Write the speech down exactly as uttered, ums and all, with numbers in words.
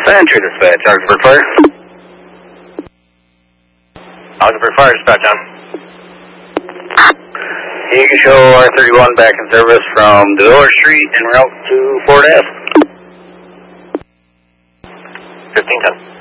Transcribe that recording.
Center dispatch, Augsburg Fire. Augsburg Fire dispatch on. You can show R thirty-one back in service from Delaware Street en route to Ford Ave. fifteen ten.